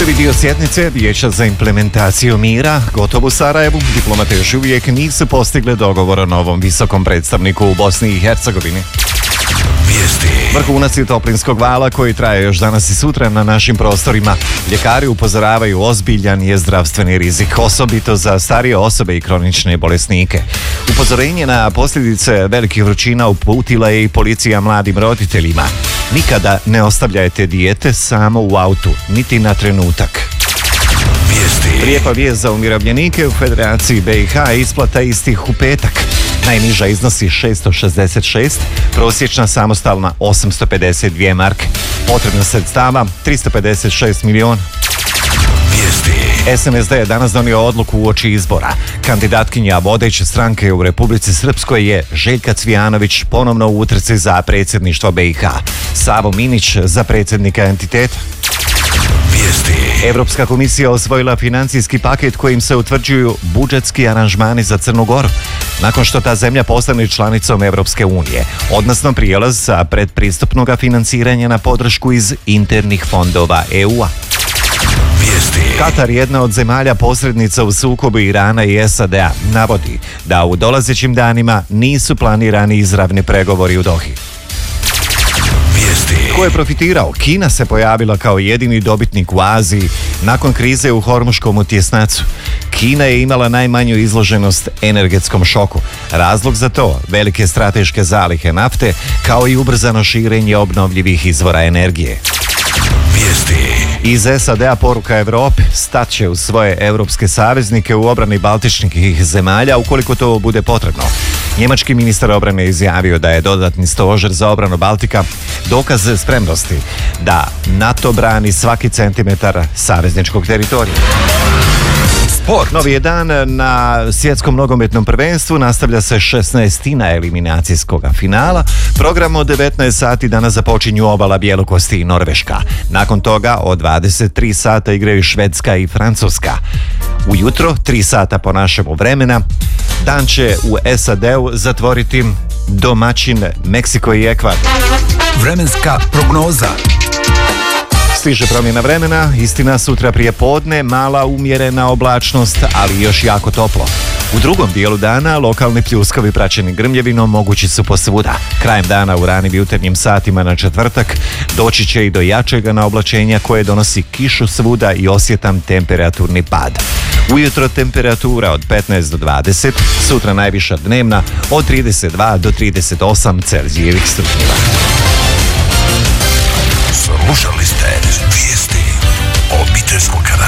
Prvi dio sjednice Vijeća za implementaciju mira gotov u Sarajevu. Diplomate još uvijek nisu postigli dogovor o novom visokom predstavniku u Bosni i Hercegovini. Vrhunac je toplinskog vala koji traje još danas i sutra na našim prostorima. Ljekari upozoravaju ozbiljan je zdravstveni rizik, osobito za starije osobe i kronične bolesnike. Upozorenje na posljedice velikih vrućina uputila je i policija mladim roditeljima. Nikada ne ostavljajte dijete samo u autu, niti na trenutak. Lijepa vijest za umirovljenike u Federaciji BiH, isplata istih u petak. Najniža iznosi 666, prosječna samostalna 852 marke. Potrebno sredstava 356 milijuna. SNSD je danas donio odluku uoči izbora. Kandidatkinja vodeće stranke u Republici Srpskoj je Željka Cvijanović ponovno u utrci za predsjedništvo BiH. Savo Minić za predsjednika entiteta. Europska komisija osvojila financijski paket kojim se utvrđuju budžetski aranžmani za Crnu Goru, nakon što ta zemlja postane članicom Europske unije, odnosno prijelaz sa predpristupnog financiranja na podršku iz internih fondova EU-a. Katar, jedna od zemalja posrednica u sukobu Irana i SAD-a, navodi da u dolazećim danima nisu planirani izravni pregovori u Dohi. Ko je profitirao? Kina se pojavila kao jedini dobitnik u Aziji nakon krize u Hormuškom utjesnacu. Kina je imala najmanju izloženost energetskom šoku. Razlog za to velike strateške zalihe nafte kao i ubrzano širenje obnovljivih izvora energije. Iz SAD-a poruka Europe: stat će u svoje europske saveznike u obrani baltičkih zemalja ukoliko to bude potrebno. Njemački ministar obrane izjavio da je dodatni stožer za obranu Baltika dokaz spremnosti da NATO brani svaki centimetar savezničkog teritorija. Sport. Novi je dan na svjetskom nogometnom prvenstvu, nastavlja se 16. eliminacijskog finala. Program od 19 sati danas započinju Obala, Bjelokosti i Norveška. Nakon toga od 23 sata igraju Švedska i Francuska. Ujutro, 3 sata po našemu vremena, dan će u SAD-u zatvoriti domaćin Meksiko i Ekvador. Vremenska prognoza. Stiže promjena vremena, istina sutra prije podne, mala umjerena oblačnost, ali još jako toplo. U drugom dijelu dana lokalni pljuskovi praćeni grmljevinom mogući su posvuda. Krajem dana u ranim jutarnjim satima na četvrtak doći će i do jačega naoblačenja koje donosi kišu svuda i osjetan temperaturni pad. Ujutro temperatura od 15 do 20, sutra najviša dnevna od 32 do 38 Celzijevih stupnjeva. Slušali ste vijesti obiteljskog kanala.